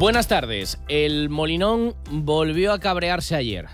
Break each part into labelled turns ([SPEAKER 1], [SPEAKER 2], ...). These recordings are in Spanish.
[SPEAKER 1] Buenas tardes. El Molinón volvió a cabrearse ayer.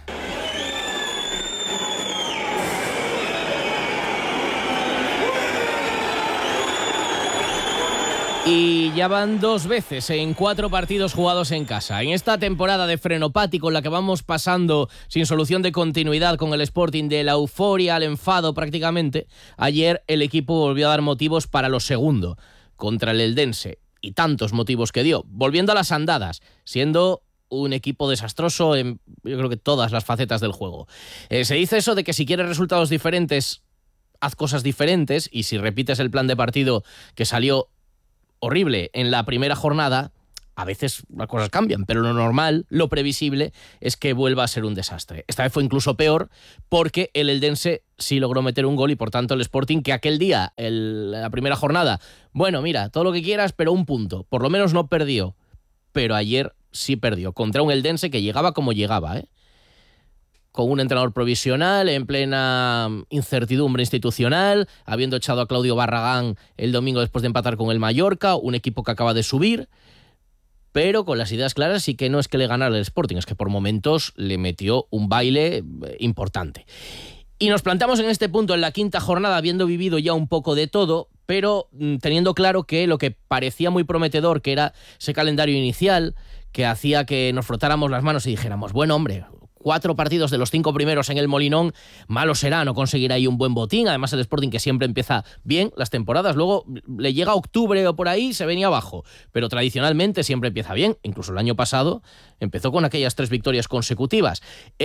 [SPEAKER 1] Y ya van 2 veces en 4 partidos jugados en casa. En esta temporada de frenopático en la que vamos pasando sin solución de continuidad con el Sporting, de la euforia al enfado prácticamente, ayer el equipo volvió a dar motivos para lo segundo, contra el Eldense. Y tantos motivos que dio, volviendo a las andadas, siendo un equipo desastroso en, yo creo que todas las facetas del juego. Se dice eso de que si quieres resultados diferentes, haz cosas diferentes, y si repites el plan de partido que salió horrible en la primera jornada, a veces las cosas cambian, pero lo normal, lo previsible, es que vuelva a ser un desastre. Esta vez fue incluso peor porque el Eldense sí logró meter un gol y por tanto el Sporting, que aquel día, la primera jornada, bueno, mira, todo lo que quieras, pero un punto. Por lo menos no perdió, pero ayer sí perdió contra un Eldense que llegaba como llegaba, con un entrenador provisional, en plena incertidumbre institucional, habiendo echado a Claudio Barragán el domingo después de empatar con el Mallorca, un equipo que acaba de subir, pero con las ideas claras, y que no es que le ganara el Sporting, es que por momentos le metió un baile importante. Y nos plantamos en este punto en la quinta jornada, habiendo vivido ya un poco de todo, pero teniendo claro que lo que parecía muy prometedor, que era ese calendario inicial, que hacía que nos frotáramos las manos y dijéramos, bueno, hombre, 4 partidos de los 5 primeros en el Molinón, malo será no conseguir ahí un buen botín. Además el Sporting, que siempre empieza bien las temporadas, luego le llega octubre o por ahí, se venía abajo, pero tradicionalmente siempre empieza bien. Incluso el año pasado empezó con aquellas 3 victorias consecutivas.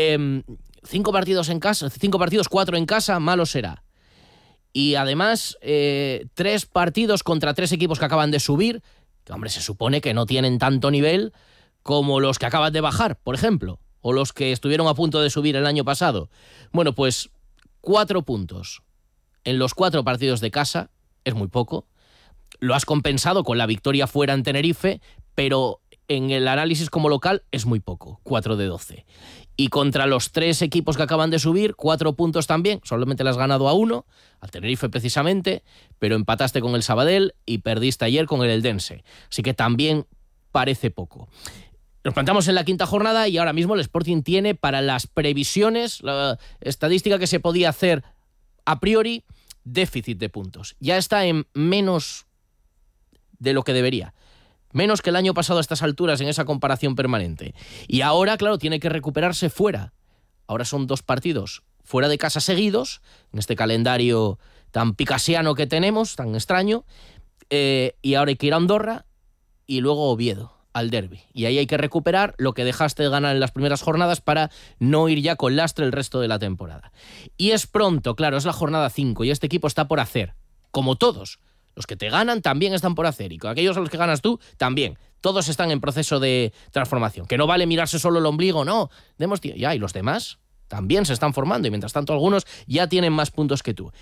[SPEAKER 1] 5 partidos en casa, 5 partidos, 4 en casa, malo será. Y además 3 partidos contra 3 equipos que acaban de subir, que hombre, se supone que no tienen tanto nivel como los que acaban de bajar, por ejemplo, o los que estuvieron a punto de subir el año pasado. Bueno, pues 4 puntos en los 4 partidos de casa es muy poco. Lo has compensado con la victoria fuera en Tenerife, pero en el análisis como local es muy poco, 4 de 12. Y contra los 3 equipos que acaban de subir, 4 puntos también, solamente le has ganado a 1, al Tenerife precisamente, pero empataste con el Sabadell y perdiste ayer con el Eldense. Así que también parece poco. Nos plantamos en la quinta jornada y ahora mismo el Sporting tiene, para las previsiones, la estadística que se podía hacer a priori, déficit de puntos. Ya está en menos de lo que debería. Menos que el año pasado a estas alturas en esa comparación permanente. Y ahora, claro, tiene que recuperarse fuera. Ahora son 2 partidos fuera de casa seguidos, en este calendario tan picasiano que tenemos, tan extraño, y ahora hay que ir a Andorra y luego Oviedo, al derbi. Y ahí hay que recuperar lo que dejaste de ganar en las primeras jornadas para no ir ya con lastre el resto de la temporada. Y es pronto, claro, es la jornada 5 y este equipo está por hacer, como todos. Los que te ganan también están por hacer, y con aquellos a los que ganas tú también. Todos están en proceso de transformación. Que no vale mirarse solo el ombligo, no. Demos tío, ya, y los demás también se están formando, y mientras tanto algunos ya tienen más puntos que tú.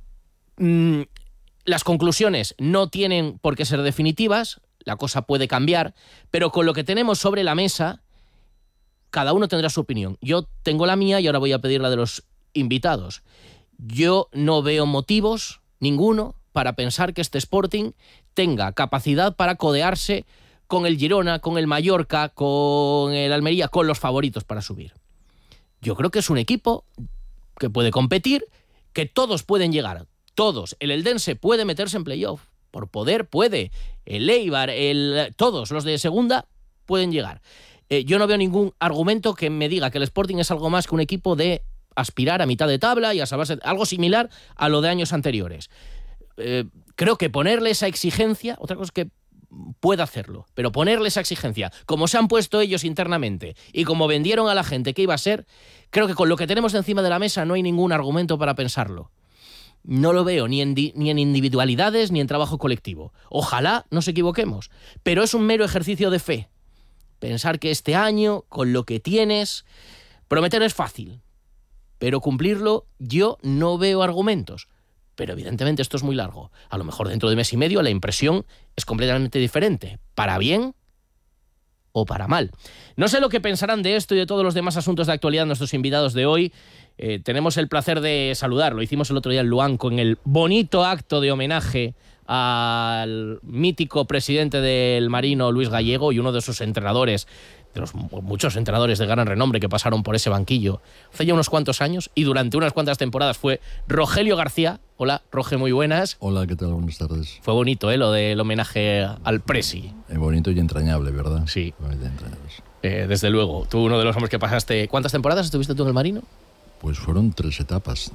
[SPEAKER 1] Las conclusiones no tienen por qué ser definitivas, la cosa puede cambiar, pero con lo que tenemos sobre la mesa, cada uno tendrá su opinión. Yo tengo la mía y ahora voy a pedir la de los invitados. Yo no veo motivos, ninguno, para pensar que este Sporting tenga capacidad para codearse con el Girona, con el Mallorca, con el Almería, con los favoritos para subir. Yo creo que es un equipo que puede competir, que todos pueden llegar, todos. El Eldense puede meterse en playoff, por poder puede. El Eibar, todos los de segunda pueden llegar. Yo no veo ningún argumento que me diga que el Sporting es algo más que un equipo de aspirar a mitad de tabla y a salvarse, algo similar a lo de años anteriores. Creo que ponerle esa exigencia, otra cosa es que pueda hacerlo, pero ponerle esa exigencia, como se han puesto ellos internamente y como vendieron a la gente que iba a ser, creo que con lo que tenemos encima de la mesa no hay ningún argumento para pensarlo. No lo veo ni en individualidades ni en trabajo colectivo. Ojalá nos equivoquemos, pero es un mero ejercicio de fe. Pensar que este año, con lo que tienes, prometer es fácil, pero cumplirlo yo no veo argumentos. Pero evidentemente esto es muy largo. A lo mejor dentro de mes y medio la impresión es completamente diferente, para bien o para mal. No sé lo que pensarán de esto y de todos los demás asuntos de actualidad nuestros invitados de hoy. Tenemos el placer de saludar, lo hicimos el otro día en Luanco, en el bonito acto de homenaje al mítico presidente del Marino, Luis Gallego, y uno de sus entrenadores, de los muchos entrenadores de gran renombre que pasaron por ese banquillo hace ya unos cuantos años y durante unas cuantas temporadas, fue Rogelio García. Hola, Roge, muy buenas.
[SPEAKER 2] Hola, ¿qué tal? Buenas tardes.
[SPEAKER 1] Fue bonito, lo del homenaje al Presi.
[SPEAKER 2] Bonito y entrañable, ¿verdad?
[SPEAKER 1] Sí. Desde luego. Tú, uno de los hombres que pasaste... ¿Cuántas temporadas estuviste tú en el Marino?
[SPEAKER 2] Pues fueron 3 etapas.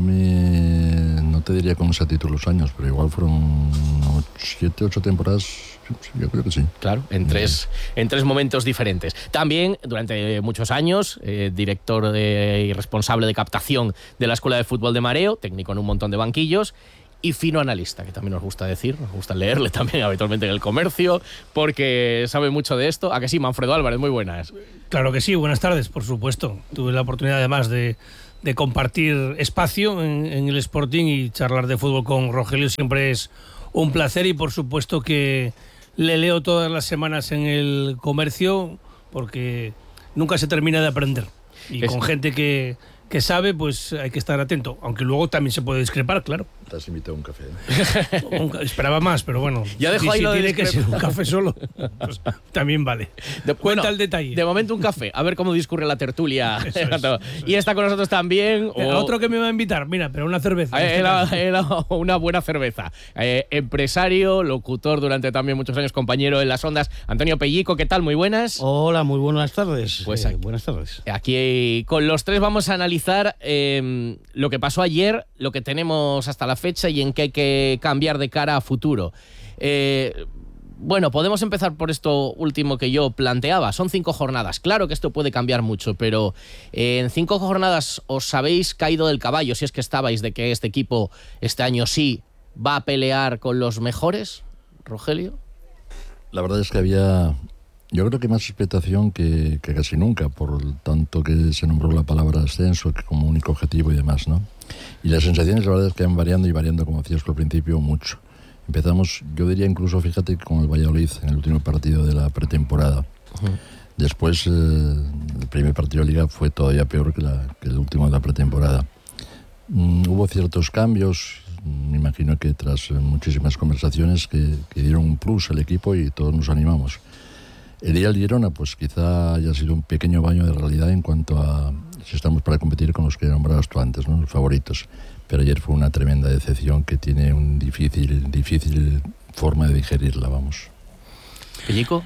[SPEAKER 2] No te diría con exactitud los años, pero igual fueron 7, 8 temporadas. Sí, yo creo que sí.
[SPEAKER 1] Claro, en tres momentos diferentes. También, durante muchos años, director y responsable de captación de la Escuela de Fútbol de Mareo, técnico en un montón de banquillos, y fino analista, que también nos gusta decir, nos gusta leerle también habitualmente en El Comercio, porque sabe mucho de esto. ¿A que sí, Manfredo Álvarez? Muy buenas.
[SPEAKER 3] Claro que sí, buenas tardes, por supuesto. Tuve la oportunidad además de compartir espacio en el Sporting y charlar de fútbol con Rogelio siempre es un placer, y por supuesto que le leo todas las semanas en El Comercio porque nunca se termina de aprender. Y con gente que sabe, pues hay que estar atento, aunque luego también se puede discrepar, claro.
[SPEAKER 2] Te has invitado a un café.
[SPEAKER 3] Esperaba más, pero bueno.
[SPEAKER 1] Ya dejo ahí
[SPEAKER 3] si
[SPEAKER 1] lo
[SPEAKER 3] tiene
[SPEAKER 1] de
[SPEAKER 3] que ser un café solo, pues también vale. Cuenta el detalle.
[SPEAKER 1] De momento un café, a ver cómo discurre la tertulia. Eso y está con nosotros también...
[SPEAKER 3] Otro que me va a invitar, mira, pero una cerveza.
[SPEAKER 1] Una buena cerveza. Empresario, locutor durante también muchos años, compañero en las ondas, Antonio Pellico, ¿qué tal? Muy buenas.
[SPEAKER 4] Hola, muy buenas tardes.
[SPEAKER 1] Pues
[SPEAKER 4] buenas tardes.
[SPEAKER 1] Aquí con los tres vamos a analizar lo que pasó ayer, lo que tenemos hasta la fecha y en qué hay que cambiar de cara a futuro. Bueno, podemos empezar por esto último que yo planteaba. Son 5 jornadas. Claro que esto puede cambiar mucho, pero en 5 jornadas os habéis caído del caballo, si es que estabais, de que este equipo este año sí va a pelear con los mejores, Rogelio.
[SPEAKER 2] La verdad es que había... Yo creo que más expectación que casi nunca, por tanto que se nombró la palabra ascenso que como único objetivo y demás, ¿no? Y las sensaciones, la verdad es que van variando y variando, como decías al principio, mucho. Empezamos, yo diría incluso, fíjate, con el Valladolid en el último partido de la pretemporada. Uh-huh. Después, el primer partido de Liga fue todavía peor que el último de la pretemporada. Hubo ciertos cambios, me imagino que tras muchísimas conversaciones que dieron un plus al equipo y todos nos animamos. El día del Girona, pues quizá haya sido un pequeño baño de realidad en cuanto a si estamos para competir con los que nombrabas tú antes, ¿no? Los favoritos. Pero ayer fue una tremenda decepción que tiene un difícil forma de digerirla, vamos.
[SPEAKER 1] ¿Pellico?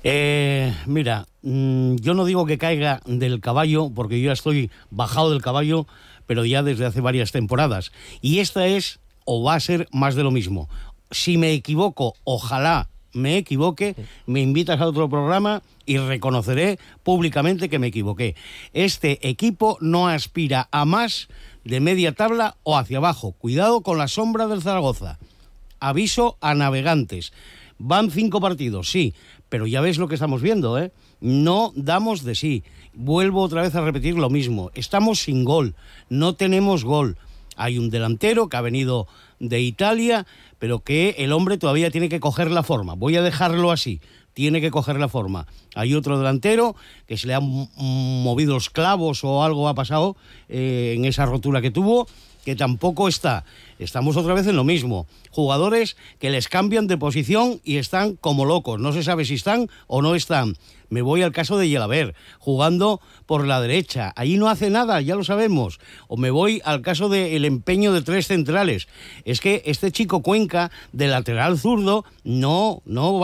[SPEAKER 4] Mira, yo no digo que caiga del caballo, porque yo ya estoy bajado del caballo, pero ya desde hace varias temporadas. Y esta es, o va a ser, más de lo mismo. Si me equivoco, ojalá me equivoque, me invitas a otro programa y reconoceré públicamente que me equivoqué. Este equipo no aspira a más de media tabla o hacia abajo. Cuidado con la sombra del Zaragoza. Aviso a navegantes. Van 5 partidos, sí, pero ya ves lo que estamos viendo, ¿eh? No damos de sí. Vuelvo otra vez a repetir lo mismo. Estamos sin gol, no tenemos gol. Hay un delantero que ha venido de Italia, pero que el hombre todavía tiene que coger la forma. Voy a dejarlo así, tiene que coger la forma. Hay otro delantero que se le han movido los clavos o algo ha pasado en esa rotura que tuvo, que tampoco está. Estamos otra vez en lo mismo. Jugadores que les cambian de posición y están como locos. No se sabe si están o no están. Me voy al caso de Yelaber, jugando por la derecha. Ahí no hace nada, ya lo sabemos. O me voy al caso del empeño de 3 centrales. Es que este chico Cuenca, de lateral zurdo, no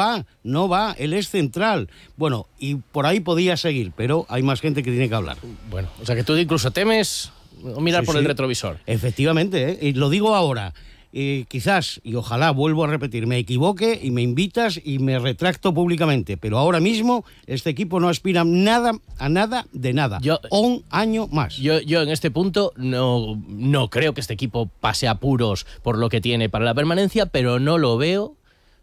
[SPEAKER 4] va. Él es central. Bueno, y por ahí podía seguir, pero hay más gente que tiene que hablar.
[SPEAKER 1] Bueno, o sea que tú incluso temes mirar por el retrovisor.
[SPEAKER 4] Efectivamente, y lo digo ahora. Quizás, y ojalá vuelvo a repetir, me equivoque y me invitas y me retracto públicamente, pero ahora mismo este equipo no aspira a nada de nada. Un año más.
[SPEAKER 1] Yo en este punto no creo que este equipo pase apuros por lo que tiene para la permanencia, pero no lo veo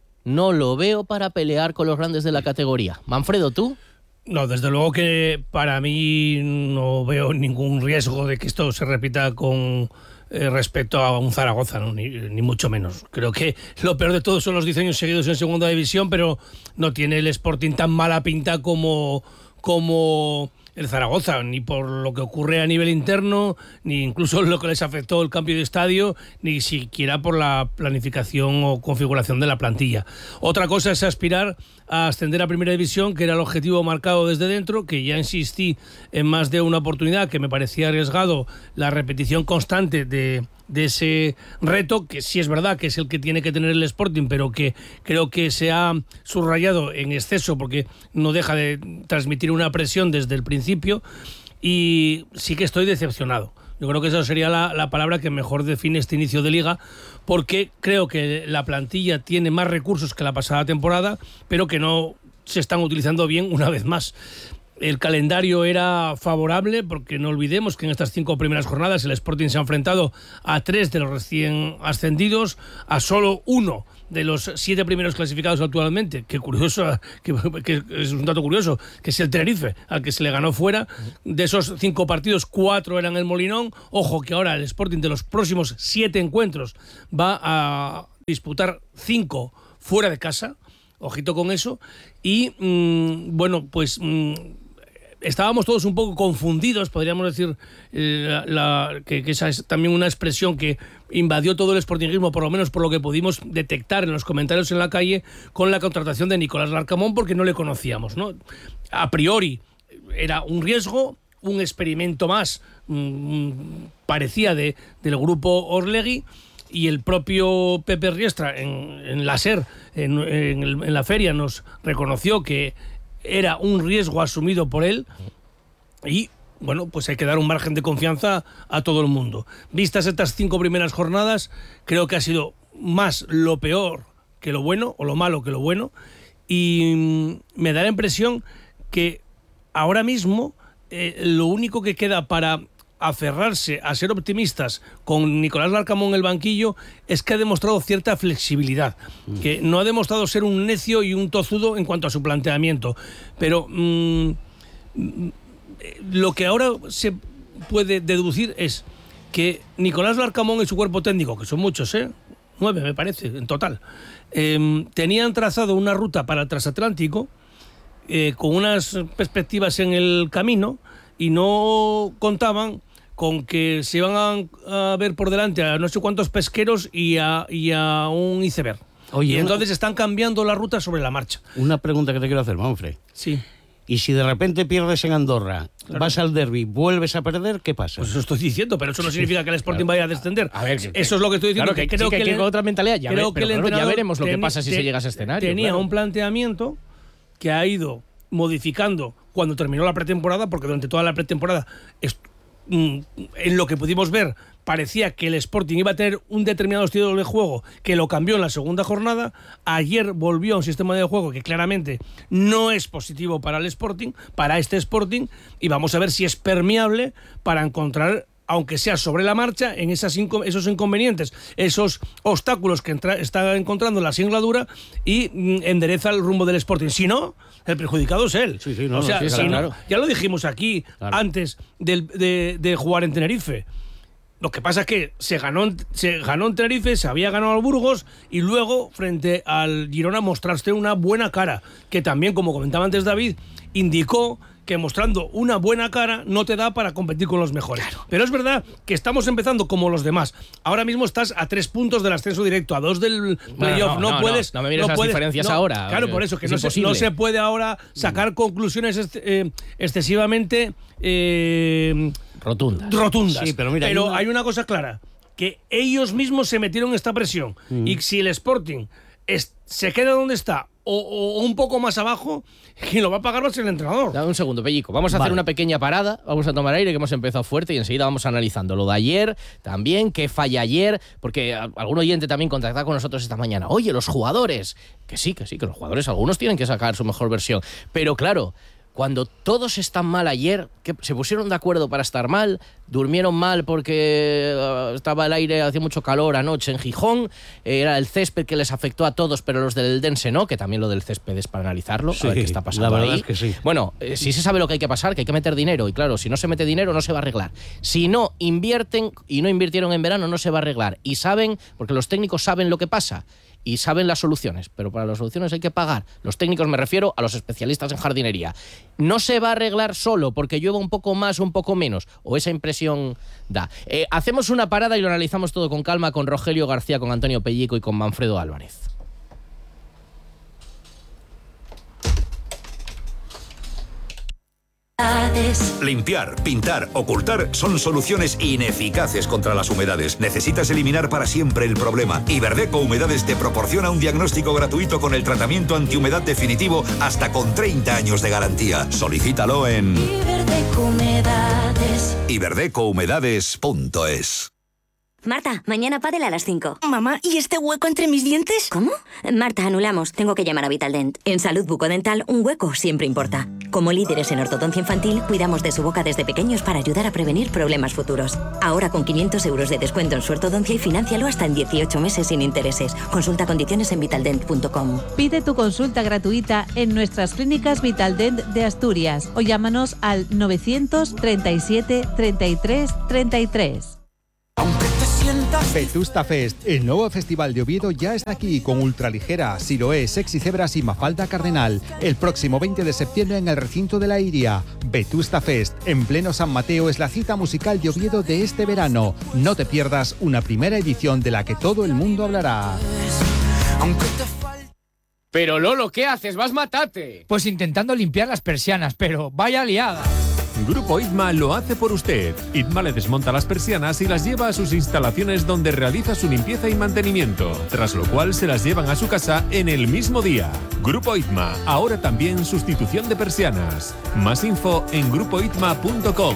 [SPEAKER 1] para pelear con los grandes de la categoría. Manfredo, ¿tú?
[SPEAKER 3] No, desde luego que para mí no veo ningún riesgo de que esto se repita con respecto a un Zaragoza, ¿no? Ni mucho menos. Creo que lo peor de todo son los diseños seguidos en segunda división, pero no tiene el Sporting tan mala pinta como el Zaragoza, ni por lo que ocurre a nivel interno, ni incluso lo que les afectó el cambio de estadio, ni siquiera por la planificación o configuración de la plantilla. Otra cosa es aspirar a ascender a Primera División, que era el objetivo marcado desde dentro, que ya insistí en más de una oportunidad, que me parecía arriesgado la repetición constante de ese reto, que sí es verdad que es el que tiene que tener el Sporting, pero que creo que se ha subrayado en exceso porque no deja de transmitir una presión desde el principio, y sí que estoy decepcionado. Yo creo que esa sería la palabra que mejor define este inicio de liga, porque creo que la plantilla tiene más recursos que la pasada temporada, pero que no se están utilizando bien una vez más. El calendario era favorable, porque no olvidemos que en estas 5 primeras jornadas el Sporting se ha enfrentado a 3 de los recién ascendidos, a solo 1 de los 7 primeros clasificados actualmente. Qué curioso, que es un dato curioso, que es el Tenerife, al que se le ganó fuera. De esos 5 partidos, 4 eran el Molinón. Ojo que ahora el Sporting, de los próximos 7 encuentros, va a disputar 5 fuera de casa. Ojito con eso. Y bueno, pues estábamos todos un poco confundidos, podríamos decir, que esa es también una expresión que invadió todo el sportinguismo, por lo menos por lo que pudimos detectar en los comentarios en la calle, con la contratación de Nicolás Larcamón, porque no le conocíamos, ¿no? A priori era un riesgo, un experimento más, parecía del grupo Orlegui, y el propio Pepe Riestra en la SER, en la feria, nos reconoció que era un riesgo asumido por él, y bueno, pues hay que dar un margen de confianza a todo el mundo. Vistas estas 5 primeras jornadas, creo que ha sido más lo peor que lo bueno, o lo malo que lo bueno, y me da la impresión que ahora mismo lo único que queda para aferrarse a ser optimistas con Nicolás Larcamón en el banquillo es que ha demostrado cierta flexibilidad, que no ha demostrado ser un necio y un tozudo en cuanto a su planteamiento, pero lo que ahora se puede deducir es que Nicolás Larcamón y su cuerpo técnico, que son muchos, 9 me parece en total, tenían trazado una ruta para el transatlántico con unas perspectivas en el camino, y no contaban con que se iban a ver por delante a no sé cuántos pesqueros y a un iceberg. Oye, y entonces están cambiando la ruta sobre la marcha.
[SPEAKER 4] Una pregunta que te quiero hacer, Manfred.
[SPEAKER 3] Sí.
[SPEAKER 4] Y si de repente pierdes en Andorra, claro, vas al derbi, vuelves a perder, ¿qué pasa?
[SPEAKER 3] Pues eso estoy diciendo, pero eso no significa que el Sporting vaya a descender.
[SPEAKER 1] A ver,
[SPEAKER 3] eso es lo que estoy diciendo.
[SPEAKER 1] Claro, creo que hay otra mentalidad. Ya veremos lo que pasa si se llega a ese escenario.
[SPEAKER 3] Tenía un planteamiento que ha ido modificando cuando terminó la pretemporada, porque durante toda la pretemporada, en lo que pudimos ver, parecía que el Sporting iba a tener un determinado estilo de juego, que lo cambió en la segunda jornada. Ayer volvió a un sistema de juego que claramente no es positivo para el Sporting, para este Sporting, y vamos a ver si es permeable para encontrar, aunque sea sobre la marcha, en esos inconvenientes, esos obstáculos que está encontrando la singladura, y endereza el rumbo del Sporting. Si no, el perjudicado es él.
[SPEAKER 4] Sí,
[SPEAKER 3] claro. Ya lo dijimos aquí, claro, antes de jugar en Tenerife. Lo que pasa es que se ganó en Tenerife, se había ganado al Burgos, y luego frente al Girona mostraste una buena cara, que también, como comentaba antes David, indicó que mostrando una buena cara no te da para competir con los mejores. Claro. Pero es verdad que estamos empezando como los demás. Ahora mismo estás a 3 puntos del ascenso directo, a 2 del playoff.
[SPEAKER 1] No me mires las diferencias ahora.
[SPEAKER 3] Claro, por eso que no se puede ahora sacar conclusiones excesivamente rotundas.
[SPEAKER 4] Sí, pero mira,
[SPEAKER 3] hay una cosa clara, que ellos mismos se metieron esta presión, y si el Sporting se queda donde está o un poco más abajo, quien lo va a pagar va a ser el entrenador.
[SPEAKER 1] Dame un segundo, Pellico. Vamos a hacer una pequeña parada, vamos a tomar aire, que hemos empezado fuerte, y enseguida vamos analizando lo de ayer también, qué falla ayer, porque algún oyente también contactaba con nosotros esta mañana. Oye, los jugadores, que sí, que los jugadores, algunos tienen que sacar su mejor versión, pero claro, cuando todos están mal ayer, que se pusieron de acuerdo para estar mal, durmieron mal porque estaba el aire, hacía mucho calor anoche en Gijón, era el césped que les afectó a todos, pero los del Eldense no, que también lo del césped es para analizarlo,
[SPEAKER 4] sí,
[SPEAKER 1] a ver qué está pasando
[SPEAKER 4] la verdad
[SPEAKER 1] ahí.
[SPEAKER 4] Es que sí.
[SPEAKER 1] Bueno, sí se sabe lo que hay que pasar, que hay que meter dinero, y claro, si no se mete dinero no se va a arreglar. Si no invierten, y no invirtieron en verano, no se va a arreglar. Y saben, porque los técnicos saben lo que pasa, y saben las soluciones, pero para las soluciones hay que pagar. Los técnicos, me refiero a los especialistas en jardinería. No se va a arreglar solo porque llueva un poco más o un poco menos, o esa impresión da. Hacemos una parada y lo analizamos todo con calma con Rogelio García, con Antonio Pellico y con Manfredo Álvarez.
[SPEAKER 5] Limpiar, pintar, ocultar son soluciones ineficaces contra las humedades. Necesitas eliminar para siempre el problema. Iberdeco Humedades te proporciona un diagnóstico gratuito con el tratamiento antihumedad definitivo hasta con 30 años de garantía. Solicítalo en
[SPEAKER 6] Iberdeco Humedades.
[SPEAKER 5] iberdecohumedades.es.
[SPEAKER 7] Marta, mañana pádel a las 5.
[SPEAKER 6] Mamá, ¿y este hueco entre mis dientes?
[SPEAKER 7] ¿Cómo? Marta, anulamos. Tengo que llamar a Vitaldent. En salud bucodental, un hueco siempre importa. Como líderes en ortodoncia infantil, cuidamos de su boca desde pequeños para ayudar a prevenir problemas futuros. Ahora con 500 euros de descuento en su ortodoncia y financialo hasta en 18 meses sin intereses. Consulta condiciones en vitaldent.com.
[SPEAKER 8] Pide tu consulta gratuita en nuestras clínicas Vitaldent de Asturias o llámanos al 937 33 33.
[SPEAKER 9] Vetusta Fest, el nuevo festival de Oviedo, ya está aquí con Ultraligera, Siloé, Sexy Cebras y Mafalda Cardenal. El próximo 20 de septiembre en el recinto de la Iria. Vetusta Fest, en pleno San Mateo, es la cita musical de Oviedo de este verano. No te pierdas una primera edición de la que todo el mundo hablará.
[SPEAKER 10] Pero Lolo, ¿qué haces? ¡Vas matate!
[SPEAKER 11] Pues intentando limpiar las persianas, pero vaya liada.
[SPEAKER 12] Grupo ITMA lo hace por usted. ITMA le desmonta las persianas y las lleva a sus instalaciones donde realiza su limpieza y mantenimiento, tras lo cual se las llevan a su casa en el mismo día. Grupo ITMA, ahora también sustitución de persianas. Más info en grupoitma.com.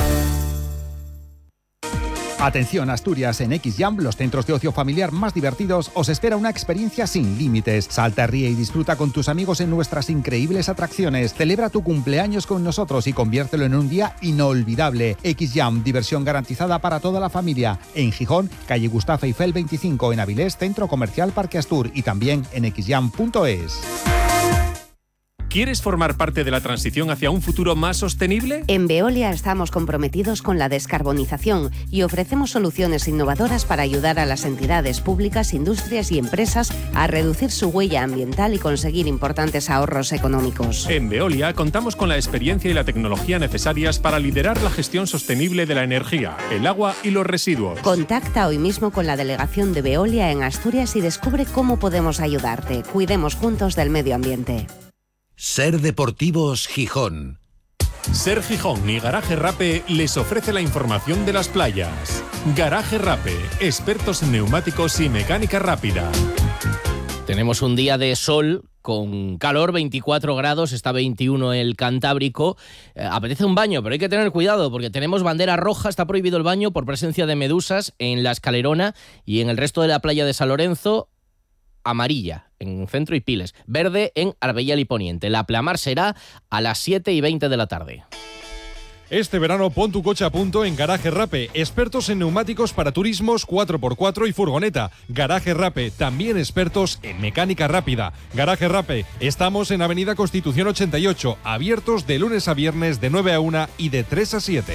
[SPEAKER 9] Atención Asturias, en XJAM, los centros de ocio familiar más divertidos, os espera una experiencia sin límites. Salta, ríe y disfruta con tus amigos en nuestras increíbles atracciones. Celebra tu cumpleaños con nosotros y conviértelo en un día inolvidable. XJAM, diversión garantizada para toda la familia. En Gijón, calle Gustavo Eiffel 25, en Avilés, Centro Comercial Parque Astur, y también en xjam.es.
[SPEAKER 12] ¿Quieres formar parte de la transición hacia un futuro más sostenible?
[SPEAKER 13] En Veolia estamos comprometidos con la descarbonización y ofrecemos soluciones innovadoras para ayudar a las entidades públicas, industrias y empresas a reducir su huella ambiental y conseguir importantes ahorros económicos.
[SPEAKER 12] En Veolia contamos con la experiencia y la tecnología necesarias para liderar la gestión sostenible de la energía, el agua y los residuos.
[SPEAKER 13] Contacta hoy mismo con la delegación de Veolia en Asturias y descubre cómo podemos ayudarte. Cuidemos juntos del medio ambiente.
[SPEAKER 5] Ser Deportivos Gijón.
[SPEAKER 12] Ser Gijón y Garaje Rape les ofrece la información de las playas. Garaje Rape, expertos en neumáticos y mecánica rápida.
[SPEAKER 1] Tenemos un día de sol con calor, 24 grados, está 21 el Cantábrico. Apetece un baño, pero hay que tener cuidado porque tenemos bandera roja, está prohibido el baño por presencia de medusas en la Escalerona y en el resto de la playa de San Lorenzo. Amarilla en Centro y Piles, verde en Arbellal y Poniente. La pleamar será a las 7:20 de la tarde.
[SPEAKER 14] Este verano pon tu coche a punto en Garaje Rape, expertos en neumáticos para turismos 4x4 y furgoneta. Garaje Rape, también expertos en mecánica rápida. Garaje Rape, estamos en Avenida Constitución 88, abiertos de lunes a viernes de 9 a 1 y de 3 a 7.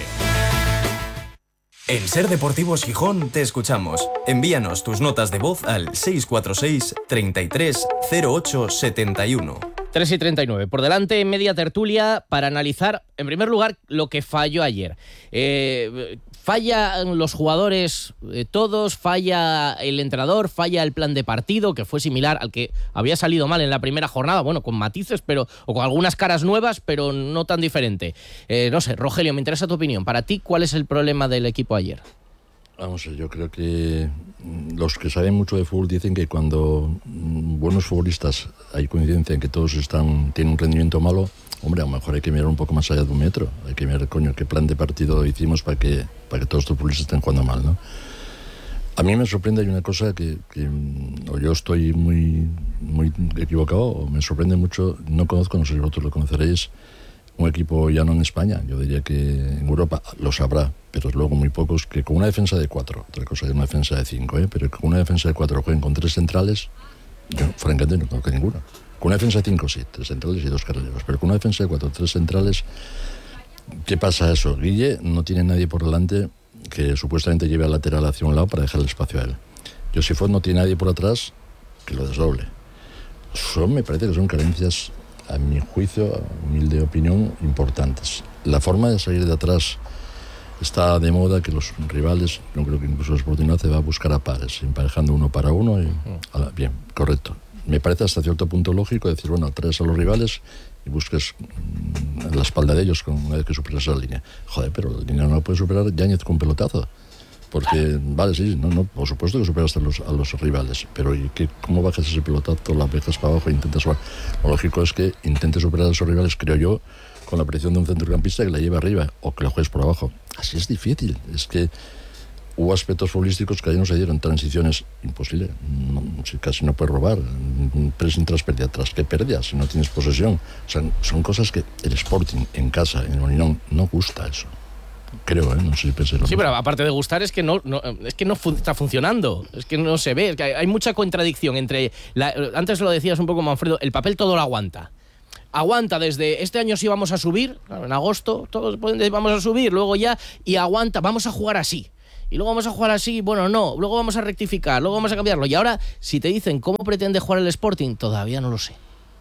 [SPEAKER 15] En Ser Deportivos Gijón te escuchamos. Envíanos tus notas de voz al 646 33 08 71.
[SPEAKER 1] 3:39. Por delante, media tertulia para analizar, en primer lugar, lo que falló ayer. ¿Fallan los jugadores todos? ¿Falla el entrenador? ¿Falla el plan de partido, que fue similar al que había salido mal en la primera jornada? Bueno, con matices, o con algunas caras nuevas, pero no tan diferente. No sé, Rogelio, me interesa tu opinión. Para ti, ¿cuál es el problema del equipo ayer?
[SPEAKER 2] Vamos, yo creo que los que saben mucho de fútbol dicen que cuando buenos futbolistas hay coincidencia en que todos tienen un rendimiento malo, hombre, a lo mejor hay que mirar un poco más allá de un metro. Hay que mirar, qué plan de partido hicimos para que todos estos futbolistas estén jugando mal, ¿no? A mí me sorprende, hay una cosa que o yo estoy muy, muy equivocado, o me sorprende mucho, no conozco, no sé si vosotros lo conoceréis, un equipo ya no en España, yo diría que en Europa lo sabrá, pero luego muy pocos, que con una defensa de 4, otra cosa es una defensa de 5, pero con una defensa de 4 jueguen con 3 centrales, yo francamente no conozco ninguno. Con una defensa de 5 sí, 3 centrales y 2 carrileros, pero con una defensa de 4, 3 centrales, ¿qué pasa eso? Guille no tiene nadie por delante que supuestamente lleve al lateral hacia un lado para dejar el espacio a él. Josifón no tiene nadie por atrás que lo desdoble. Me parece que son carencias, a mi juicio, a humilde opinión, importantes. La forma de salir de atrás está de moda, que los rivales, yo creo que incluso el Sporting lo hace, va a buscar a pares, emparejando uno para uno. Bien, correcto. Me parece hasta cierto punto lógico decir, bueno, traes a los rivales y busques la espalda de ellos una vez que superas esa línea. Joder, pero la línea no la puede superar Yáñez con pelotazo. Porque, vale, sí, no, por supuesto que superas a los rivales, pero ¿y cómo bajas ese pelotazo, la dejas para abajo e intentas jugar? Lo lógico es que intentes superar a esos rivales, creo yo, con la presión de un centrocampista que la lleve arriba o que la juegues por abajo. Así es difícil. Es que hubo aspectos futbolísticos que ahí no se dieron, transiciones imposible. Casi no puedes robar. Pressing tras pérdida, tras que pérdidas, si no tienes posesión. O sea, son cosas que el Sporting en casa, en el Molinón, no gusta eso. Creo, no sé si pensé lo mismo.
[SPEAKER 1] Pero aparte de gustar es que no está funcionando, es que no se ve, es que hay mucha contradicción entre antes lo decías un poco, Manfredo, el papel todo lo aguanta desde este año sí vamos a subir, claro, en agosto todos pueden decir vamos a subir, luego ya, y aguanta, vamos a jugar así. Y luego vamos a jugar así, bueno, no, luego vamos a rectificar, luego vamos a cambiarlo. Y ahora, si te dicen cómo pretende jugar el Sporting, todavía no lo sé.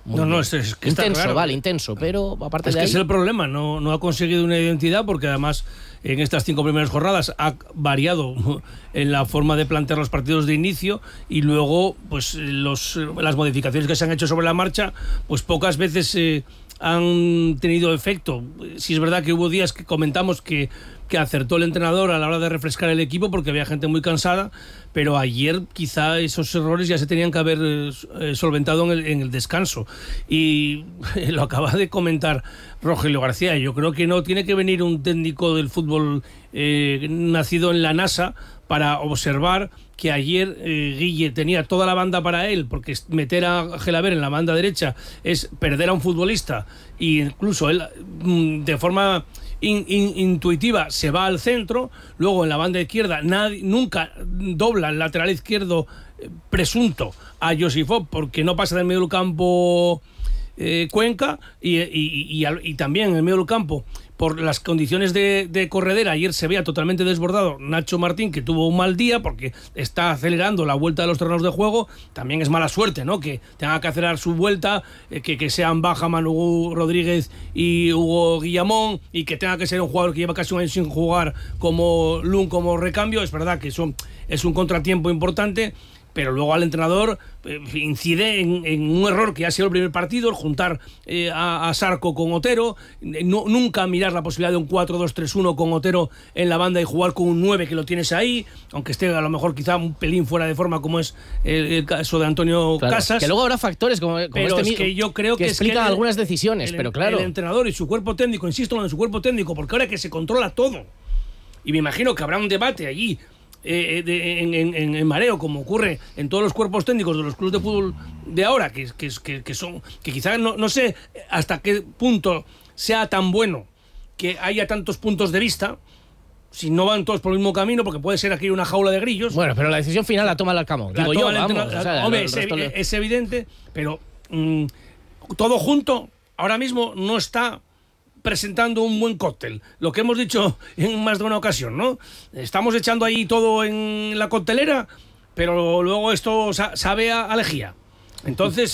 [SPEAKER 3] Es que
[SPEAKER 1] intenso,
[SPEAKER 3] está claro.
[SPEAKER 1] Vale, intenso, pero aparte
[SPEAKER 3] es
[SPEAKER 1] de ahí...
[SPEAKER 3] Es el problema, no ha conseguido una identidad porque además en estas 5 primeras jornadas ha variado en la forma de plantear los partidos de inicio y luego pues las modificaciones que se han hecho sobre la marcha pues pocas veces han tenido efecto. Sí es verdad que hubo días que comentamos que acertó el entrenador a la hora de refrescar el equipo porque había gente muy cansada, pero ayer quizá esos errores ya se tenían que haber solventado en el descanso. Y lo acaba de comentar Rogelio García. Yo creo que no tiene que venir un técnico del fútbol nacido en la NASA para observar que ayer Guille tenía toda la banda para él, porque meter a Gelaber en la banda derecha es perder a un futbolista, e incluso él de forma intuitiva se va al centro, luego en la banda izquierda nunca dobla el lateral izquierdo presunto a Josifov porque no pasa del medio del campo Cuenca y también en el medio del campo por las condiciones de corredera. Ayer se veía totalmente desbordado Nacho Martín, que tuvo un mal día porque está acelerando la vuelta de los terrenos de juego. También es mala suerte, ¿no?, que tenga que acelerar su vuelta, que sean baja Manu Rodríguez y Hugo Guillamón, y que tenga que ser un jugador que lleva casi un año sin jugar como Lun, como recambio. Es verdad que eso es un contratiempo importante, pero luego al entrenador incide en un error que ha sido el primer partido, el juntar a Sarco con Otero, nunca mirar la posibilidad de un 4-2-3-1 con Otero en la banda y jugar con un 9 que lo tienes ahí, aunque esté a lo mejor quizá un pelín fuera de forma, como es el caso de Antonio Casas.
[SPEAKER 1] Que luego habrá factores como
[SPEAKER 3] pero
[SPEAKER 1] este
[SPEAKER 3] es que yo creo que
[SPEAKER 1] explican algunas decisiones, pero claro.
[SPEAKER 3] El entrenador y su cuerpo técnico, insisto en su cuerpo técnico, porque ahora que se controla todo, y me imagino que habrá un debate allí en mareo, como ocurre en todos los cuerpos técnicos de los clubes de fútbol de ahora, que quizás no sé hasta qué punto sea tan bueno que haya tantos puntos de vista, si no van todos por el mismo camino, porque puede ser aquí una jaula de grillos.
[SPEAKER 1] Bueno, pero la decisión final la toma el Alcamón. Digo yo,
[SPEAKER 3] hombre, es evidente, pero todo junto ahora mismo no está presentando un buen cóctel, lo que hemos dicho en más de una ocasión, ¿no? Estamos echando ahí todo en la coctelera, pero luego esto sabe a lejía. Entonces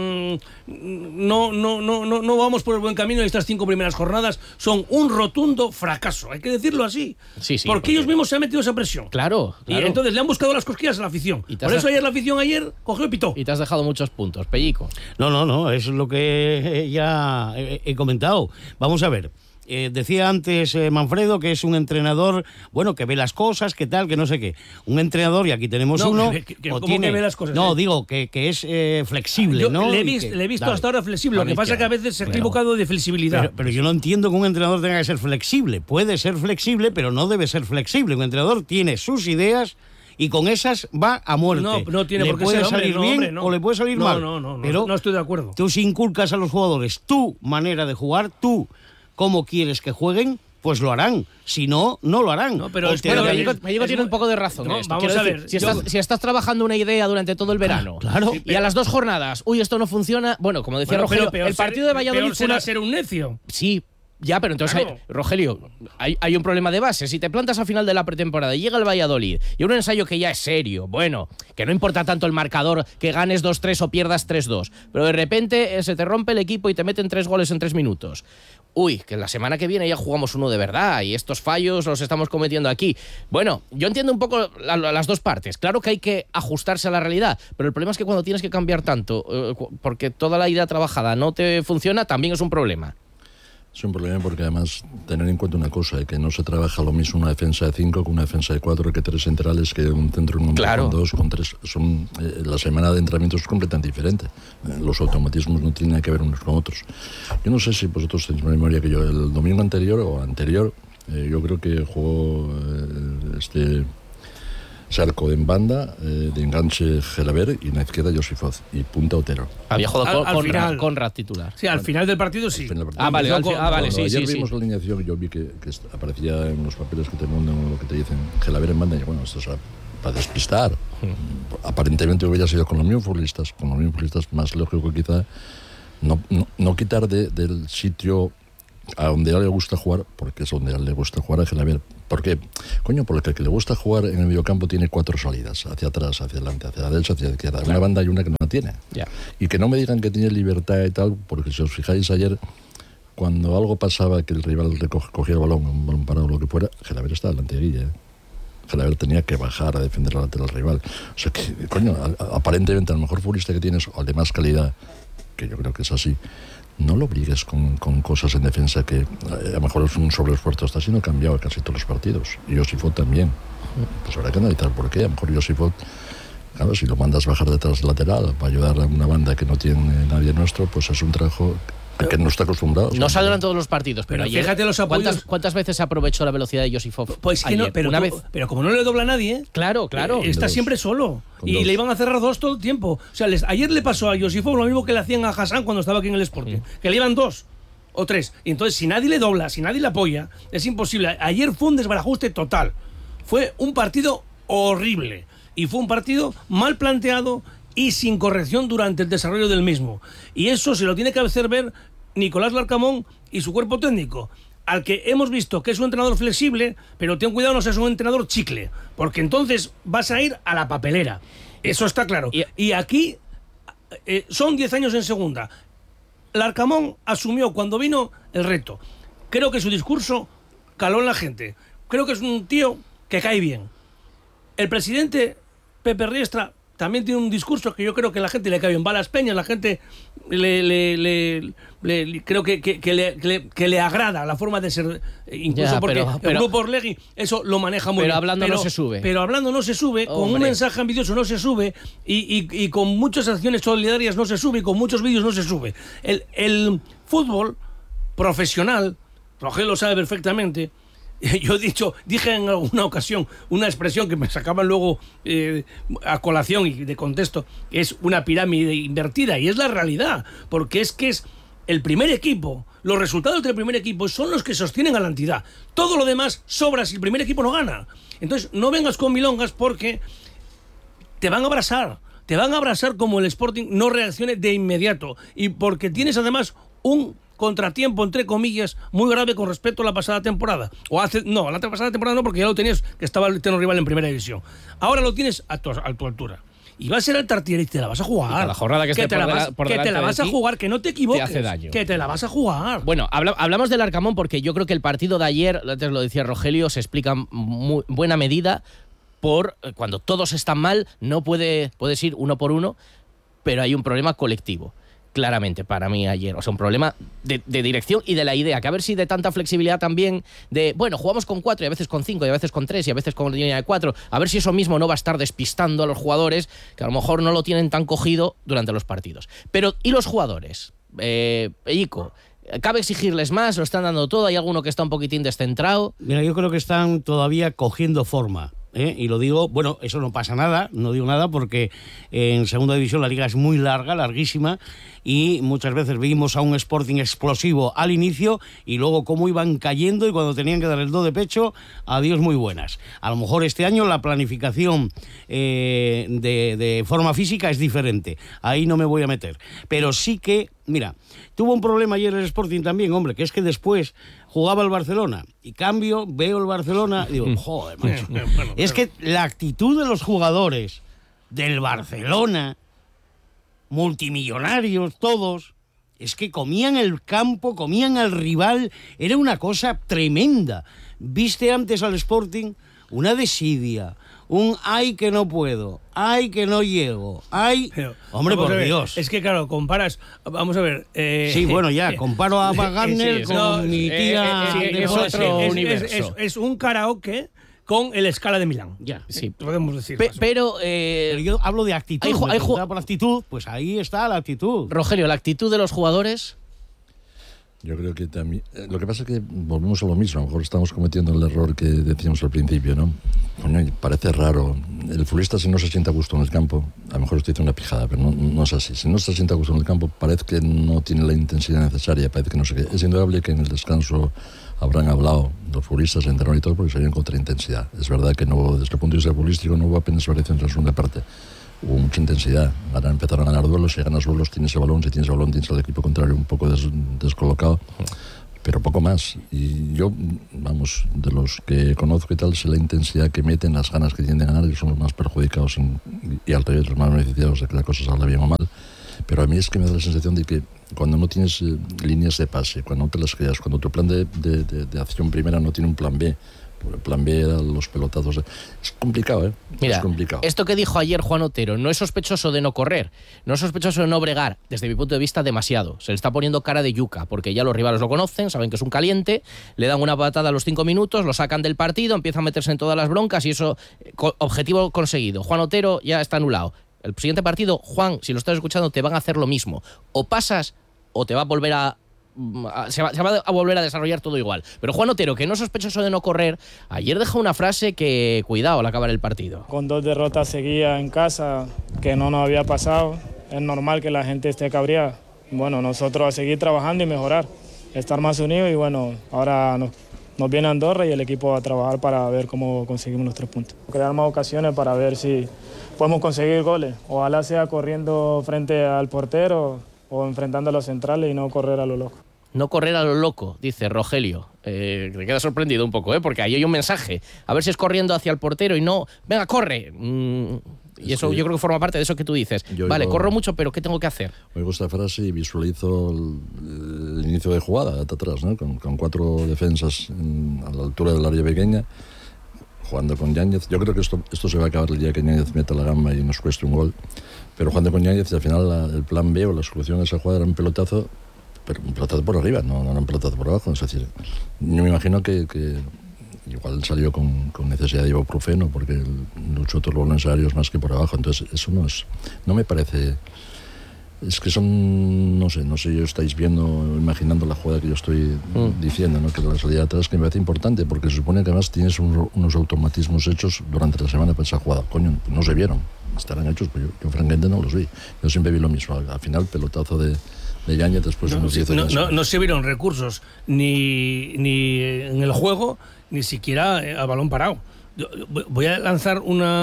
[SPEAKER 3] no vamos por el buen camino. Estas 5 primeras jornadas son un rotundo fracaso, hay que decirlo así.
[SPEAKER 1] Sí,
[SPEAKER 3] porque ellos mismos se han metido esa presión.
[SPEAKER 1] Claro.
[SPEAKER 3] Y entonces le han buscado las cosquillas a la afición. Por eso ayer la afición cogió y pitó.
[SPEAKER 1] Y te has dejado muchos puntos, Pellico.
[SPEAKER 4] No, es lo que ya he comentado. Vamos a ver. Decía antes Manfredo que es un entrenador, bueno, que ve las cosas, que tal, que no sé qué. Un entrenador, y aquí tenemos uno...
[SPEAKER 3] ¿Cómo que ve las cosas?
[SPEAKER 4] No, digo, que es flexible, ¿no?
[SPEAKER 3] Le he visto hasta ahora flexible, lo que pasa es que a veces se ha equivocado de flexibilidad.
[SPEAKER 4] Pero yo no entiendo que un entrenador tenga que ser flexible. Puede ser flexible, pero no debe ser flexible. Un entrenador tiene sus ideas y con esas va a muerte.
[SPEAKER 3] No tiene por qué
[SPEAKER 4] ser.
[SPEAKER 3] Le
[SPEAKER 4] puede salir bien o le puede salir mal. Pero
[SPEAKER 3] no estoy de acuerdo.
[SPEAKER 4] Tú si inculcas a los jugadores tu manera de jugar, tú cómo quieres que jueguen, pues lo harán. Si no, no lo harán.
[SPEAKER 1] Pero Pellico tiene un poco de razón.
[SPEAKER 3] No, vamos a ver.
[SPEAKER 1] Si estás trabajando una idea durante todo el verano,
[SPEAKER 4] claro,
[SPEAKER 1] y a las 2 jornadas, esto no funciona. Bueno, como decía Rogelio, el partido de Valladolid
[SPEAKER 3] peor será ser un necio.
[SPEAKER 1] Sí, Ya, pero entonces,
[SPEAKER 3] Claro.
[SPEAKER 1] Rogelio, hay un problema de base. Si te plantas a final de la pretemporada y llega el Valladolid y un ensayo que ya es serio, bueno, que no importa tanto el marcador, que ganes 2-3 o pierdas 3-2, pero de repente se te rompe el equipo y te meten 3 goles en 3 minutos. Uy, que la semana que viene ya jugamos uno de verdad y estos fallos los estamos cometiendo aquí. Bueno, yo entiendo un poco las dos partes. Claro que hay que ajustarse a la realidad, pero el problema es que cuando tienes que cambiar tanto, porque toda la idea trabajada no te funciona, también es un problema.
[SPEAKER 2] Es un problema porque además tener en cuenta una cosa, que no se trabaja lo mismo una defensa de 5 que una defensa de 4, que 3 centrales, que un centro en un
[SPEAKER 1] Claro.
[SPEAKER 2] con 2, con 3. La semana de entrenamiento es completamente diferente. Los automatismos no tienen que ver unos con otros. Yo no sé si vosotros tenéis memoria que yo el domingo anterior, yo creo que jugó Sarco en banda, de enganche Gelabert y en la izquierda Josifov y punta Otero.
[SPEAKER 1] Había jugado
[SPEAKER 3] Al final.
[SPEAKER 1] Conrad titular.
[SPEAKER 3] Sí, al final del partido sí.
[SPEAKER 1] Vale,
[SPEAKER 2] Cuando
[SPEAKER 1] sí,
[SPEAKER 2] ayer
[SPEAKER 1] sí.
[SPEAKER 2] vimos la alineación, yo vi que aparecía en los papeles que te mandan lo que te dicen Gelabert en banda, y bueno, esto es para despistar. Aparentemente hubiera sido con los mismos futbolistas más lógico quizá no quitar del sitio a donde a él le gusta jugar, porque es donde a él le gusta jugar a Gelabert. ¿Por qué? Coño, porque el que le gusta jugar en el mediocampo tiene 4 salidas, hacia atrás, hacia adelante, hacia la derecha, hacia la izquierda. Claro. Una banda y una que no la tiene.
[SPEAKER 1] Ya.
[SPEAKER 2] Y que no me digan que tiene libertad y tal, porque si os fijáis ayer, cuando algo pasaba, que el rival cogía el balón, un balón parado o lo que fuera, Gelabert estaba delante de Guille. Gelabert tenía que bajar a defender la lateral rival. O sea que, coño, aparentemente el mejor futbolista que tienes, o el de más calidad, que yo creo que es así, no lo obligues con cosas en defensa que a lo mejor es un sobreesfuerzo. Está siendo cambiado en casi todos los partidos. Y Josifov también. Pues habrá que analizar por qué. A lo mejor Josifov, claro, si lo mandas bajar detrás lateral para ayudar a una banda que no tiene nadie nuestro, pues es un trabajo que no está acostumbrado.
[SPEAKER 1] No saldrán todos los partidos, pero ayer,
[SPEAKER 3] fíjate los apoyos.
[SPEAKER 1] ¿cuántas veces se aprovechó la velocidad de Josifov?
[SPEAKER 3] Pues que
[SPEAKER 1] ayer?
[SPEAKER 3] no, pero,
[SPEAKER 1] una vez.
[SPEAKER 3] Pero como no le dobla a nadie,
[SPEAKER 1] claro.
[SPEAKER 3] Está siempre solo. Y le iban a cerrar 2 todo el tiempo. O sea, ayer le pasó a Josifov lo mismo que le hacían a Hassan cuando estaba aquí en el Sporting. Que le iban 2 o 3. Y entonces, si nadie le dobla, si nadie le apoya, es imposible. Ayer fue un desbarajuste total. Fue un partido horrible. Y fue un partido mal planteado y sin corrección durante el desarrollo del mismo. Y eso se lo tiene que hacer ver Nicolás Larcamón y su cuerpo técnico, al que hemos visto que es un entrenador flexible, pero ten cuidado, no seas un entrenador chicle, porque entonces vas a ir a la papelera. Eso está claro. Y aquí son 10 años en segunda. Larcamón asumió cuando vino el reto. Creo que su discurso caló en la gente. Creo que es un tío que cae bien. El presidente Pepe Riestra también tiene un discurso que yo creo que a la gente le cae bien. Va a las peñas, la gente creo que le agrada la forma de ser, incluso porque el grupo Orlegui eso lo maneja muy bien.
[SPEAKER 1] Pero hablando no se sube.
[SPEAKER 3] Pero hablando no se sube,
[SPEAKER 1] Hombre.
[SPEAKER 3] con un mensaje ambicioso no se sube, y con muchas acciones solidarias no se sube, y con muchos vídeos no se sube. El fútbol profesional, Rogelio lo sabe perfectamente. Yo dije en alguna ocasión una expresión que me sacaban luego a colación y de contexto, que es una pirámide invertida, y es la realidad, porque es que es el primer equipo, los resultados del primer equipo son los que sostienen a la entidad. Todo lo demás sobra si el primer equipo no gana. Entonces no vengas con milongas, porque te van a abrasar como el Sporting no reaccione de inmediato, y porque tienes además un contratiempo, entre comillas, muy grave con respecto a la pasada temporada. La pasada temporada no, porque ya lo tenías, que estaba el eterno rival en primera división. Ahora lo tienes a tu altura. Y va a ser el Tartiere y te la vas a jugar.
[SPEAKER 1] La jornada que te
[SPEAKER 3] la vas a jugar, que no te equivoques.
[SPEAKER 1] Te hace daño.
[SPEAKER 3] Que te la vas a jugar.
[SPEAKER 1] Bueno, hablamos del Arcamón porque yo creo que el partido de ayer, antes lo decía Rogelio, se explica en muy buena medida por cuando todos están mal, no puedes ir uno por uno, pero hay un problema colectivo. Claramente, para mí ayer, o sea, un problema de dirección y de la idea, que a ver si de tanta flexibilidad también de, bueno, jugamos con 4 y a veces con 5 y a veces con 3 y a veces con línea de 4, a ver si eso mismo no va a estar despistando a los jugadores que a lo mejor no lo tienen tan cogido durante los partidos. Pero, ¿y los jugadores? Pellico, ¿cabe exigirles más? ¿Lo están dando todo? ¿Hay alguno que está un poquitín descentrado?
[SPEAKER 4] Mira, yo creo que están todavía cogiendo forma. Y lo digo, bueno, eso no pasa nada, no digo nada porque en segunda división la liga es muy larga, larguísima, y muchas veces vimos a un Sporting explosivo al inicio y luego cómo iban cayendo y cuando tenían que dar el do de pecho, adiós muy buenas. A lo mejor este año la planificación de forma física es diferente, ahí no me voy a meter, pero sí que, mira, tuvo un problema ayer el Sporting también, hombre, que es que después jugaba el Barcelona y cambio, veo el Barcelona y digo, joder, macho. Es que la actitud de los jugadores del Barcelona, multimillonarios todos, es que comían el campo, comían al rival, era una cosa tremenda. Viste antes al Sporting una desidia, un ay que no puedo, ay que no llego, ay...
[SPEAKER 3] Pero,
[SPEAKER 4] hombre, por Dios.
[SPEAKER 3] Es que claro, comparas, vamos a ver...
[SPEAKER 4] sí, bueno, ya, comparo a Wagner con mi tía...
[SPEAKER 3] es otro universo. Es un karaoke con el Scala de Milán.
[SPEAKER 4] Ya,
[SPEAKER 3] sí, podemos decir.
[SPEAKER 4] Pero yo hablo de actitud. Por actitud, pues ahí está la actitud.
[SPEAKER 1] Rogelio, la actitud de los jugadores...
[SPEAKER 2] Yo creo que también... Lo que pasa es que volvemos a lo mismo. A lo mejor estamos cometiendo el error que decíamos al principio, ¿no? Bueno, parece raro. El futbolista, si no se siente a gusto en el campo, a lo mejor usted dice una pijada, pero no es así. Si no se siente a gusto en el campo, parece que no tiene la intensidad necesaria, parece que no sé qué. Es indudable que en el descanso habrán hablado los futbolistas, el entrenador y todo, porque salieron contra intensidad. Es verdad que no, desde el punto de vista futbolístico no hubo apenas variación en la segunda parte. Hubo mucha intensidad, ahora empezaron a ganar duelos, si ganas duelos tienes el balón, si tienes el balón tienes al equipo contrario un poco descolocado, pero poco más. Y yo, vamos, de los que conozco y tal, sé la intensidad que meten, las ganas que tienen de ganar, y son los más perjudicados y al revés, los más beneficiados de que la cosa salga bien o mal. Pero a mí es que me da la sensación de que cuando no tienes líneas de pase, cuando no te las creas, cuando tu plan de acción primera no tiene un plan B, el plan B era los pelotazos. Es complicado, ¿eh?
[SPEAKER 1] Mira,
[SPEAKER 2] es complicado.
[SPEAKER 1] Esto que dijo ayer Juan Otero, no es sospechoso de no correr, no es sospechoso de no bregar, desde mi punto de vista demasiado. Se le está poniendo cara de yuca, porque ya los rivales lo conocen, saben que es un caliente, le dan una patada a los 5 minutos, lo sacan del partido, empieza a meterse en todas las broncas y eso, objetivo conseguido. Juan Otero ya está anulado. El siguiente partido, Juan, si lo estás escuchando, te van a hacer lo mismo. O pasas o te va a volver se va a volver a desarrollar todo igual. Pero Juan Otero, que no es sospechoso de no correr, ayer dejó una frase que, cuidado, al acabar el partido.
[SPEAKER 16] Con 2 derrotas seguidas en casa, que no nos había pasado, es normal que la gente esté cabreada. Bueno, nosotros a seguir trabajando y mejorar, estar más unidos y bueno, ahora nos viene Andorra y el equipo a trabajar para ver cómo conseguimos los 3 puntos. Crear más ocasiones para ver si podemos conseguir goles. Ojalá sea corriendo frente al portero o enfrentando a los centrales y no correr a lo loco.
[SPEAKER 1] No correr a lo loco, dice Rogelio. Te queda sorprendido un poco, porque ahí hay un mensaje. A ver si es corriendo hacia el portero y no... ¡Venga, corre! Y eso yo creo que forma parte de eso que tú dices. Vale, corro mucho, pero ¿qué tengo que hacer?
[SPEAKER 2] Oigo esta frase y visualizo el inicio de jugada, hasta atrás, ¿no? Con 4 defensas a la altura del área pequeña, jugando con Yáñez. Yo creo que esto se va a acabar el día que Yáñez meta la gamba y nos cueste un gol. Pero jugando con Yáñez, al final el plan B o la solución a esa jugada era un pelotazo, pero un pelotazo por arriba, no un pelotazo por abajo. Es decir, yo me imagino que igual salió con necesidad de ibuprofeno porque luchó todos los balones aéreos más que por abajo. Entonces, eso no me parece... Es que son, no sé, yo estáis viendo, imaginando la jugada que yo estoy diciendo, ¿no? Que la salida de atrás que me parece importante, porque se supone que además tienes unos automatismos hechos durante la semana para esa jugada. Coño, no se vieron, estarán hechos, pero yo francamente no los vi. Yo siempre vi lo mismo, al final pelotazo de Yáñez después de unos 10 años.
[SPEAKER 3] No se vieron recursos ni en el juego, ni siquiera a balón parado. Yo voy a lanzar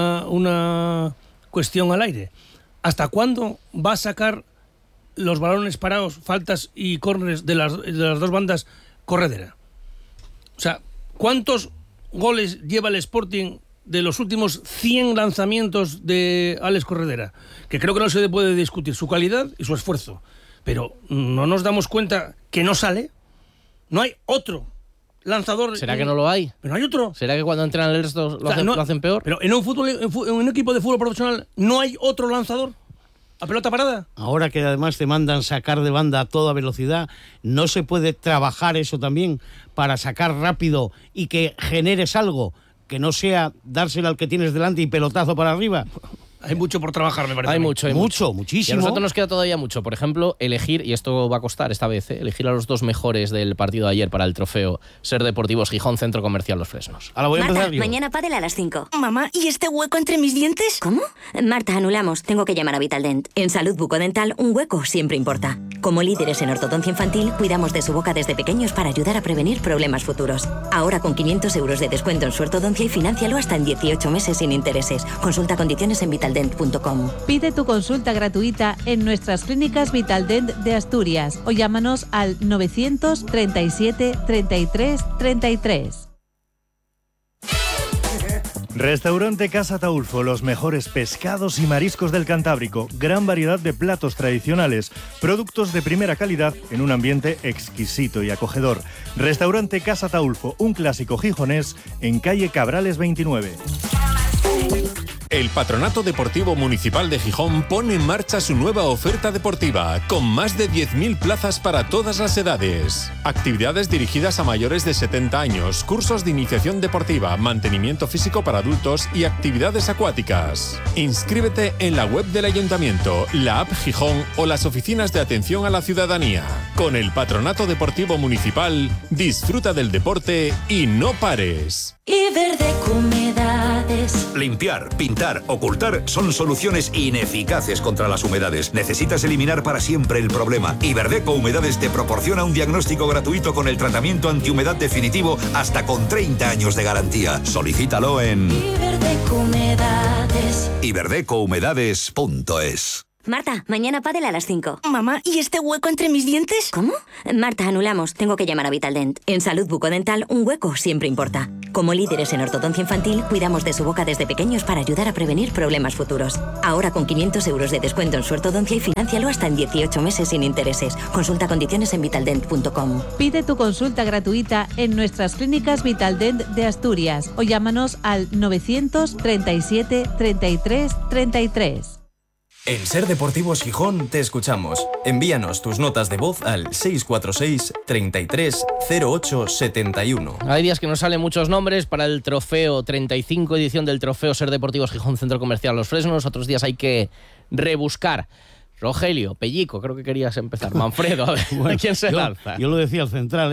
[SPEAKER 3] una cuestión al aire. ¿Hasta cuándo va a sacar los balones parados, faltas y córneres de las 2 bandas Corredera? O sea, ¿cuántos goles lleva el Sporting de los últimos 100 lanzamientos de Alex Corredera? Que creo que no se puede discutir su calidad y su esfuerzo. Pero ¿no nos damos cuenta que no sale? ¿No hay otro lanzador?
[SPEAKER 1] ¿Será que no lo hay?
[SPEAKER 3] ¿Pero hay otro?
[SPEAKER 1] ¿Será que cuando entran el resto lo hacen peor?
[SPEAKER 3] Pero en un equipo de fútbol profesional no hay otro lanzador a pelota parada.
[SPEAKER 4] Ahora que además te mandan sacar de banda a toda velocidad, ¿no se puede trabajar eso también para sacar rápido y que generes algo que no sea dársela al que tienes delante y pelotazo para arriba?
[SPEAKER 3] Hay mucho por trabajar, me parece.
[SPEAKER 1] Hay mucho,
[SPEAKER 4] muchísimo.
[SPEAKER 1] Y a nosotros nos queda todavía mucho. Por ejemplo, elegir, y esto va a costar esta vez, elegir a los 2 mejores del partido de ayer para el trofeo Ser Deportivos Gijón Centro Comercial Los Fresnos.
[SPEAKER 4] Ahora voy a empezar yo.
[SPEAKER 7] Mañana pádel a las 5.
[SPEAKER 6] Mamá, ¿y este hueco entre mis dientes?
[SPEAKER 7] ¿Cómo? Marta, anulamos. Tengo que llamar a Vitaldent. En Salud Bucodental, un hueco siempre importa. Como líderes en ortodoncia infantil, cuidamos de su boca desde pequeños para ayudar a prevenir problemas futuros. Ahora con 500 euros de descuento en su ortodoncia y financialo hasta en 18 meses sin intereses. Consulta condiciones en vitaldent.com.
[SPEAKER 8] Pide tu consulta gratuita en nuestras clínicas Vitaldent de Asturias o llámanos al 937 33 33.
[SPEAKER 17] Restaurante Casa Taulfo, los mejores pescados y mariscos del Cantábrico, gran variedad de platos tradicionales, productos de primera calidad en un ambiente exquisito y acogedor. Restaurante Casa Taulfo, un clásico gijonés en calle Cabrales 29.
[SPEAKER 12] El Patronato Deportivo Municipal de Gijón pone en marcha su nueva oferta deportiva, con más de 10.000 plazas para todas las edades. Actividades dirigidas a mayores de 70 años, cursos de iniciación deportiva, mantenimiento físico para adultos y actividades acuáticas. Inscríbete en la web del Ayuntamiento, la app Gijón o las oficinas de atención a la ciudadanía. Con el Patronato Deportivo Municipal, disfruta del deporte y no pares.
[SPEAKER 6] Iberdeco Humedades.
[SPEAKER 5] Limpiar, pintar, ocultar son soluciones ineficaces contra las humedades. Necesitas eliminar para siempre el problema. Iberdeco Humedades te proporciona un diagnóstico gratuito con el tratamiento antihumedad definitivo hasta con 30 años de garantía. Solicítalo en
[SPEAKER 6] Iberdeco Humedades.
[SPEAKER 5] iberdecohumedades.es.
[SPEAKER 7] Marta, mañana pádel a las 5.
[SPEAKER 6] Mamá, ¿y este hueco entre mis dientes?
[SPEAKER 7] ¿Cómo? Marta, anulamos. Tengo que llamar a Vitaldent. En Salud Bucodental, un hueco siempre importa. Como líderes en ortodoncia infantil, cuidamos de su boca desde pequeños para ayudar a prevenir problemas futuros. Ahora con 500 euros de descuento en su ortodoncia y financialo hasta en 18 meses sin intereses. Consulta condiciones en vitaldent.com.
[SPEAKER 8] Pide tu consulta gratuita en nuestras clínicas Vitaldent de Asturias o llámanos al 937 33 33.
[SPEAKER 15] En Ser Deportivos Gijón te escuchamos. Envíanos tus notas de voz al 646 33 08 71.
[SPEAKER 1] Hay días que nos salen muchos nombres para el trofeo 35 edición del trofeo Ser Deportivos Gijón Centro Comercial Los Fresnos. Otros días hay que rebuscar. Rogelio, Pellico, creo que querías empezar. Manfredo, a ver, bueno, ¿quién se lanza?
[SPEAKER 4] Yo lo decía al central,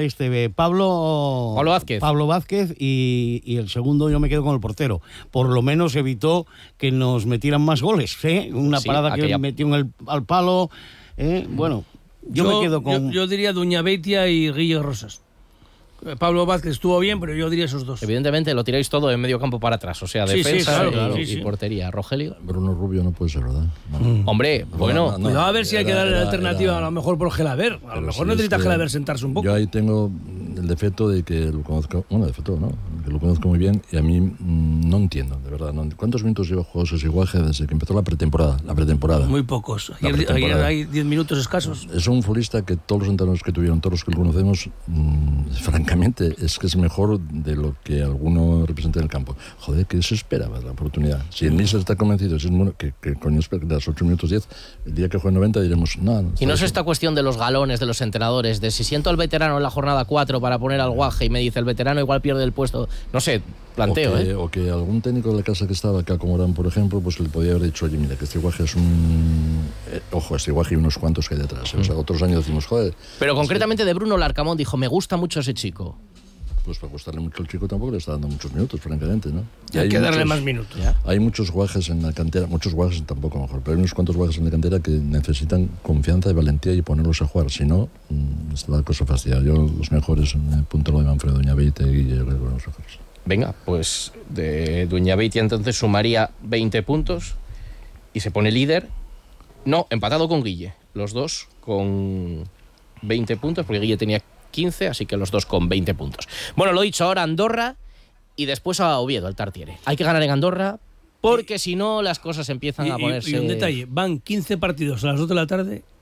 [SPEAKER 4] Pablo
[SPEAKER 1] Vázquez.
[SPEAKER 4] Pablo Vázquez y el segundo yo me quedo con el portero. Por lo menos evitó que nos metieran más goles, ¿eh? Una parada que metió al palo. Bueno, yo me quedo con...
[SPEAKER 3] Yo diría Duñabeitia y Guille Rosas. Pablo Vázquez estuvo bien, pero yo diría esos dos.
[SPEAKER 1] Evidentemente lo tiráis todo en medio campo para atrás, o sea, defensa y portería. Rogelio.
[SPEAKER 2] Bruno Rubio no puede ser, ¿verdad?
[SPEAKER 1] No. Hombre, bueno.
[SPEAKER 3] Cuidado a ver si hay que darle la alternativa a lo mejor por Gelaber. A lo mejor necesita Gelaber sentarse un poco.
[SPEAKER 2] Yo ahí tengo el defecto de que lo conozco, defecto, ¿no? Que lo conozco muy bien y a mí no entiendo, de verdad. ¿Cuántos minutos lleva José Siguaje desde que empezó la pretemporada?
[SPEAKER 3] Muy pocos. Ayer hay 10 minutos escasos.
[SPEAKER 2] Es un futbolista que todos los entrenadores que tuvieron, todos los que lo conocemos, francamente, es que es mejor de lo que alguno representa en el campo. Joder, ¿qué se esperaba la oportunidad? Si el míster está convencido, si es bueno, que coño espera que das 8 minutos 10, el día que juegue 90 diremos, no.
[SPEAKER 1] Y no es esta cuestión de los galones de los entrenadores, de si siento al veterano en la jornada 4 para poner al Guaje y me dice el veterano igual pierde el puesto, no sé, planteo,
[SPEAKER 2] o que algún técnico de la casa que estaba acá, como Morán, por ejemplo, pues le podía haber dicho, oye, mira, que este Guaje es un... ojo, este Guaje y unos cuantos que hay detrás. O sea, otros años decimos, joder...
[SPEAKER 1] Pero concretamente de Bruno Larcamón dijo, me gusta mucho ese chico.
[SPEAKER 2] Pues para gustarle mucho al chico tampoco le está dando muchos minutos, francamente, ¿no?
[SPEAKER 3] Y hay que darle más minutos.
[SPEAKER 2] ¿Ya? Hay muchos guajes en la cantera, muchos guajes tampoco mejor, pero hay unos cuantos guajes en la cantera que necesitan confianza y valentía y ponerlos a jugar, si no, está la cosa fastidiada. Yo los mejores, me apunto lo de Manfredo, Duñabeitia y Guille, los mejores.
[SPEAKER 1] Venga, pues de Duñabeitia entonces sumaría 20 puntos y se pone líder. No, empatado con Guille, los dos con 20 puntos, porque Guille tenía 15, así que los dos con 20 puntos. Bueno, lo dicho, ahora Andorra y después a Oviedo, el Tartiere. Hay que ganar en Andorra porque si no las cosas empiezan a ponerse...
[SPEAKER 3] Y un detalle, van 15 partidos a las 2 de la tarde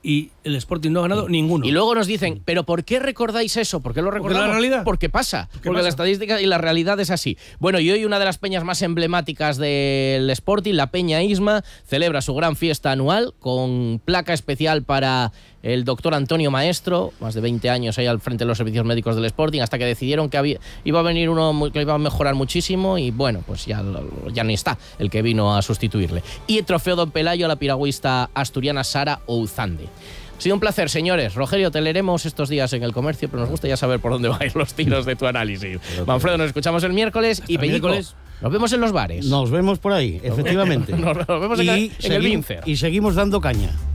[SPEAKER 3] y el Sporting no ha ganado ninguno.
[SPEAKER 1] Y luego nos dicen, ¿pero por qué recordáis eso? ¿Por qué lo recordamos?
[SPEAKER 3] Porque la realidad.
[SPEAKER 1] Porque pasa. Porque la estadística y la realidad es así. Bueno, y hoy una de las peñas más emblemáticas del Sporting, la Peña Isma, celebra su gran fiesta anual con placa especial para el doctor Antonio Maestro, más de 20 años ahí al frente de los servicios médicos del Sporting, hasta que decidieron que iba a venir uno que iba a mejorar muchísimo y bueno, pues ya ni está el que vino a sustituirle. Y el trofeo Don Pelayo a la piragüista asturiana Sara Ouzande. Ha sido un placer, señores. Rogelio, te leeremos estos días en El Comercio, pero nos gusta ya saber por dónde van a ir los tiros de tu análisis. Manfredo, nos escuchamos el miércoles y Pellico, nos vemos en los bares.
[SPEAKER 4] Nos vemos por ahí, efectivamente.
[SPEAKER 1] Nos vemos en el Vincer.
[SPEAKER 4] Y seguimos dando caña.